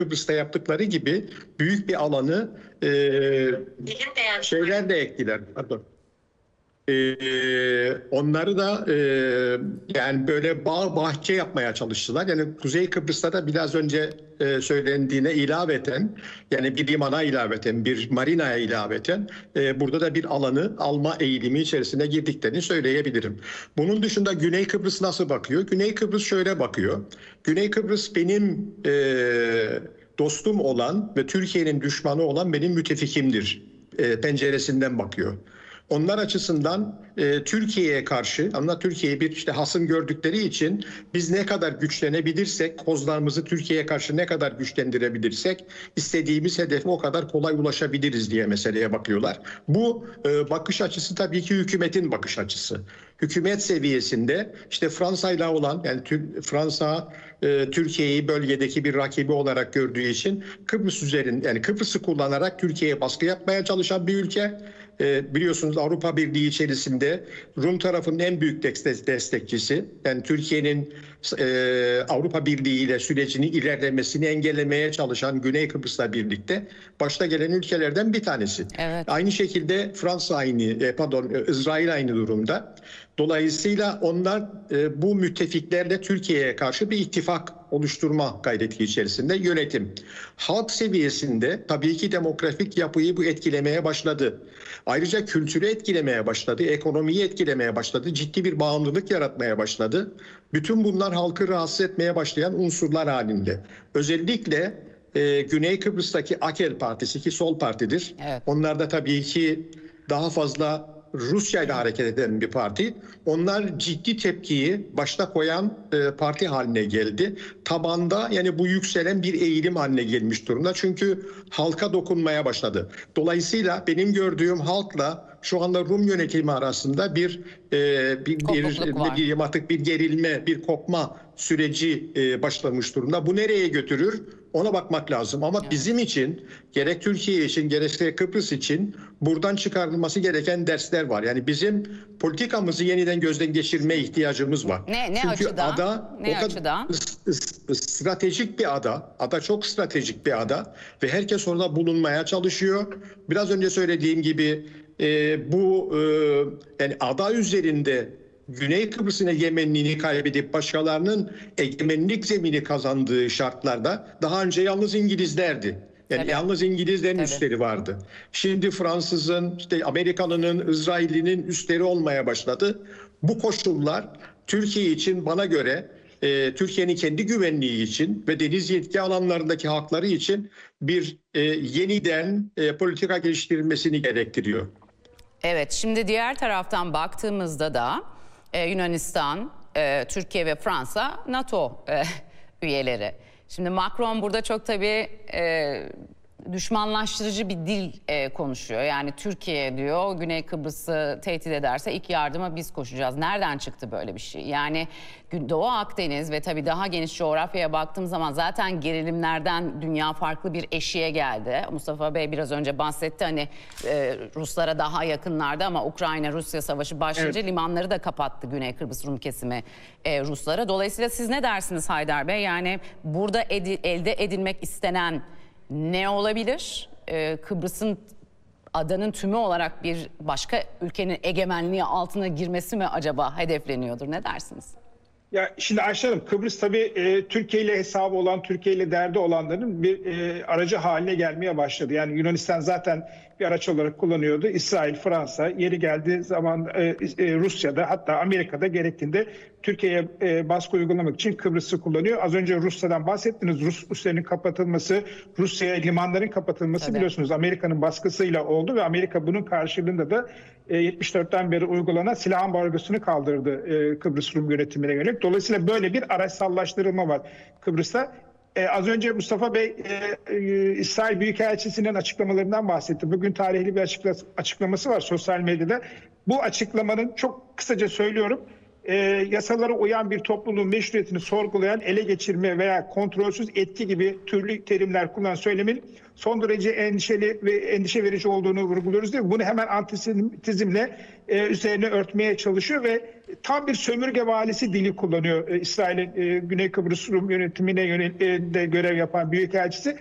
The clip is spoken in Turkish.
Kıbrıs'ta yaptıkları gibi büyük bir alanı şeyler de ektiler. Pardon. Onları da yani böyle bağ bahçe yapmaya çalıştılar. Yani Kuzey Kıbrıs'ta da biraz önce söylendiğine ilaveten, yani bir limana ilaveten, bir marinaya ilaveten burada da bir alanı alma eğilimi içerisine girdiklerini söyleyebilirim. Bunun dışında Güney Kıbrıs nasıl bakıyor? Güney Kıbrıs şöyle bakıyor. Güney Kıbrıs benim dostum olan ve Türkiye'nin düşmanı olan benim müttefikimdir penceresinden bakıyor. Onlar açısından Türkiye'ye karşı, ama Türkiye'yi bir işte hasım gördükleri için biz ne kadar güçlenebilirsek, kozlarımızı Türkiye'ye karşı ne kadar güçlendirebilirsek istediğimiz hedefe o kadar kolay ulaşabiliriz diye meseleye bakıyorlar. Bu bakış açısı tabii ki hükümetin bakış açısı. Hükümet seviyesinde işte Fransa'yla olan, yani Fransa Türkiye'yi bölgedeki bir rakibi olarak gördüğü için Kıbrıs üzerinde, yani Kıbrıs'ı kullanarak Türkiye'ye baskı yapmaya çalışan bir ülke. Biliyorsunuz Avrupa Birliği içerisinde Rum tarafının en büyük destekçisi. Yani Türkiye'nin Avrupa Birliği ile sürecini ilerlemesini engellemeye çalışan Güney Kıbrıs'la birlikte başta gelen ülkelerden bir tanesi. Evet. Aynı şekilde Fransa aynı, İsrail aynı durumda. Dolayısıyla onlar bu müttefiklerle Türkiye'ye karşı bir ittifak oluşturma gayreti içerisinde yönetim. Halk seviyesinde tabii ki demografik yapıyı bu etkilemeye başladı. Ayrıca kültürü etkilemeye başladı, ekonomiyi etkilemeye başladı, ciddi bir bağımlılık yaratmaya başladı. Bütün bunlar halkı rahatsız etmeye başlayan unsurlar halinde. Özellikle Güney Kıbrıs'taki AKEL Partisi, ki sol partidir. Evet. Onlar da tabii ki daha fazla Rusya ile hareket eden bir parti. Onlar ciddi tepkiyi başta koyan parti haline geldi. Tabanda yani bu yükselen bir eğilim haline gelmiş durumda. Çünkü halka dokunmaya başladı. Dolayısıyla benim gördüğüm halkla şu anda Rum yönetimi arasında bir artık bir gerilme, bir kopma süreci başlamış durumda. Bu nereye götürür? Ona bakmak lazım. Ama bizim için, gerek Türkiye için, gerekse Kıbrıs için buradan çıkarılması gereken dersler var. Yani bizim politikamızı yeniden gözden geçirme ihtiyacımız var. Ne Çünkü açıdan? ada Ne açıdan? stratejik bir ada. Ada çok stratejik bir ada ve herkes orada bulunmaya çalışıyor. Biraz önce söylediğim gibi yani ada üzerinde Güney Kıbrıs'ın egemenliğini kaybedip başkalarının egemenlik zemini kazandığı şartlarda daha önce yalnız İngilizlerdi. Yani Tabii. yalnız İngilizlerin Tabii. üsleri vardı. Şimdi Fransız'ın, işte Amerikalı'nın, İsrail'inin üsleri olmaya başladı. Bu koşullar Türkiye için bana göre Türkiye'nin kendi güvenliği için ve deniz yetki alanlarındaki hakları için bir yeniden politika geliştirilmesini gerektiriyor. Evet, şimdi diğer taraftan baktığımızda da Yunanistan, Türkiye ve Fransa NATO üyeleri. Şimdi Macron burada çok tabii düşmanlaştırıcı bir dil konuşuyor. Yani Türkiye diyor Güney Kıbrıs'ı tehdit ederse ilk yardıma biz koşacağız. Nereden çıktı böyle bir şey? Yani Doğu Akdeniz ve tabii daha geniş coğrafyaya baktığım zaman zaten gerilimlerden dünya farklı bir eşiğe geldi. Mustafa Bey biraz önce bahsetti, hani Ruslara daha yakınlardı ama Ukrayna-Rusya savaşı başlayınca evet, limanları da kapattı Güney Kıbrıs Rum kesimi Ruslara. Dolayısıyla siz ne dersiniz Haydar Bey? Yani burada elde edilmek istenen ne olabilir? Kıbrıs'ın, adanın tümü olarak bir başka ülkenin egemenliği altına girmesi mi acaba hedefleniyordur? Ne dersiniz? Ya şimdi Ayşe Hanım, Kıbrıs tabii Türkiye ile hesabı olan, Türkiye ile derdi olanların bir aracı haline gelmeye başladı. Yani Yunanistan zaten bir araç olarak kullanıyordu. İsrail, Fransa, yeri geldiği zaman Rusya'da, hatta Amerika'da gerektiğinde Türkiye'ye baskı uygulamak için Kıbrıs'ı kullanıyor. Az önce Rusya'dan bahsettiniz. Rus üslerinin kapatılması, Rusya'ya limanların kapatılması tabii, biliyorsunuz Amerika'nın baskısıyla oldu ve Amerika bunun karşılığında da 74'ten beri uygulanan silah ambargosunu kaldırdı Kıbrıs Rum yönetimine yönelik. Dolayısıyla böyle bir araçsallaştırma var Kıbrıs'ta. Az önce Mustafa Bey İsrail Büyükelçisi'nin açıklamalarından bahsetti. Bugün tarihli bir açıklaması var sosyal medyada. Bu açıklamanın, çok kısaca söylüyorum, yasalara uyan bir topluluğun meşruiyetini sorgulayan, ele geçirme veya kontrolsüz etki gibi türlü terimler kullanan söylemin son derece endişeli ve endişe verici olduğunu vurguluyoruz değil mi? Bunu hemen antisemitizmle üzerine örtmeye çalışıyor ve tam bir sömürge valisi dili kullanıyor. İsrail'in Güney Kıbrıs Rum yönetimine de görev yapan büyükelçisi.